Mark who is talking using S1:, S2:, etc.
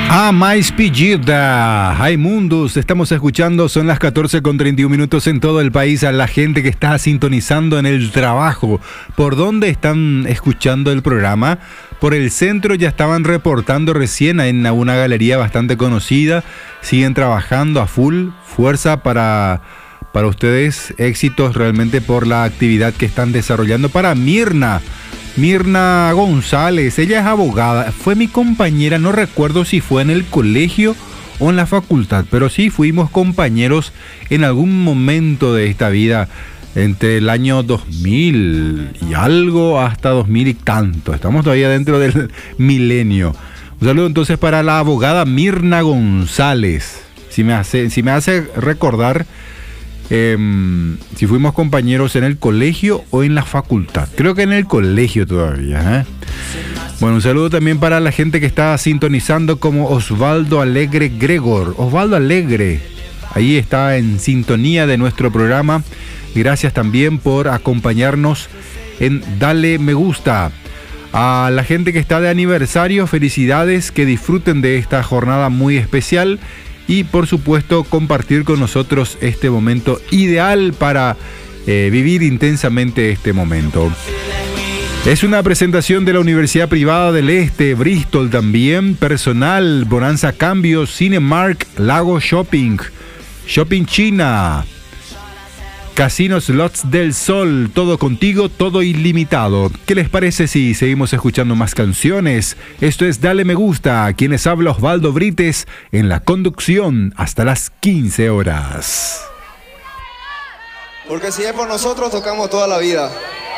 S1: A mais pedida, Raimundos, estamos escuchando, son las 14:31 en todo el país, a la gente que está sintonizando en el trabajo. ¿Por dónde están escuchando el programa? Por el centro ya estaban reportando recién en una galería bastante conocida, siguen trabajando a full, fuerza para ustedes, éxitos realmente por la actividad que están desarrollando. Para Mirna González, ella es abogada, fue mi compañera, no recuerdo si fue en el colegio o en la facultad, pero sí fuimos compañeros en algún momento de esta vida, entre el año 2000 y algo hasta 2000 y tanto, estamos todavía dentro del milenio. Un saludo entonces para la abogada Mirna González, si me hace recordar si fuimos compañeros en el colegio o en la facultad. Creo que en el colegio todavía, ¿eh? Bueno, un saludo también para la gente que está sintonizando, como Osvaldo Alegre Gregor. Osvaldo Alegre, ahí está en sintonía de nuestro programa. Gracias también por acompañarnos en Dale Me Gusta. A la gente que está de aniversario, felicidades, que disfruten de esta jornada muy especial. Y por supuesto compartir con nosotros este momento ideal para vivir intensamente este momento. Es una presentación de la Universidad Privada del Este, Bristol también, personal, Bonanza Cambio, Cinemark, Lago Shopping, Shopping China, Casino Slots del Sol, todo contigo, todo ilimitado. ¿Qué les parece si seguimos escuchando más canciones? Esto es Dale Me Gusta, quienes habla Osvaldo Brites en la conducción hasta las 15 horas.
S2: Porque si es por nosotros, tocamos toda la vida.